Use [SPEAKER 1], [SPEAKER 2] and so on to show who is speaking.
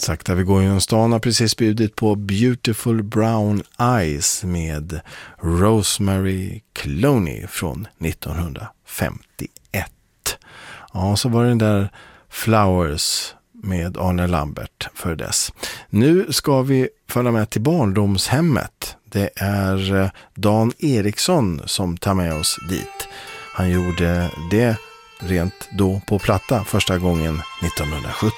[SPEAKER 1] Sakta vi går genom stan har precis bjudit på Beautiful Brown Eyes med Rosemary Clooney från 1951. Ja, så var det den där Flowers med Arne Lambert för dess. Nu ska vi följa med till barndomshemmet. Det är Dan Eriksson som tar med oss dit. Han gjorde det rent då på platta första gången 1970.